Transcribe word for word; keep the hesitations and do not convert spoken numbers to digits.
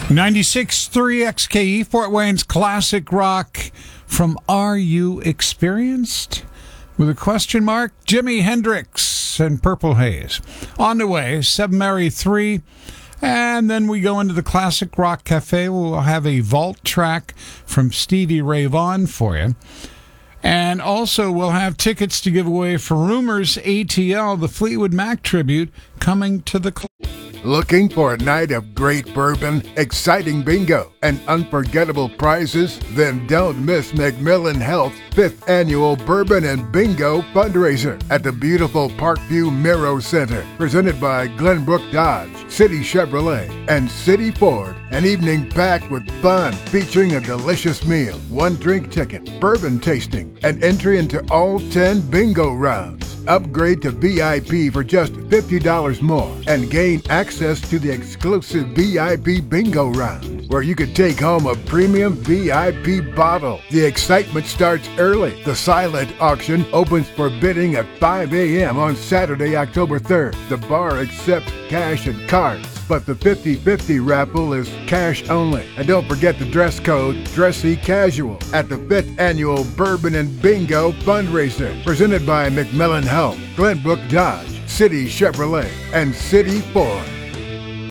ninety-six point three X K E, Fort Wayne's classic rock from Are You Experienced? With a question mark, Jimi Hendrix and Purple Haze. On the way, Seven Mary three. And then we go into the Classic Rock Cafe. We'll have a vault track from Stevie Ray Vaughan for you. And also we'll have tickets to give away for Rumors A T L, the Fleetwood Mac tribute, coming to the club. Looking for a night of great bourbon, exciting bingo, and unforgettable prizes? Then don't miss McMillan Health's fifth annual Bourbon and Bingo fundraiser at the beautiful Parkview Miro Center, presented by Glenbrook Dodge, City Chevrolet, and City Ford. An evening packed with fun, featuring a delicious meal, one drink ticket, bourbon tasting, and entry into all ten bingo rounds. Upgrade to V I P for just fifty dollars more and gain access to the exclusive V I P bingo round, where you could take home a premium V I P bottle. The excitement starts early. The silent auction opens for bidding at five a.m. on Saturday, October third. The bar accepts cash and cards, but the fifty-fifty raffle is cash only. And don't forget the dress code, dressy casual, at the fifth annual Bourbon and Bingo fundraiser, presented by McMillan Health, Glenbrook Dodge, City Chevrolet, and City Ford.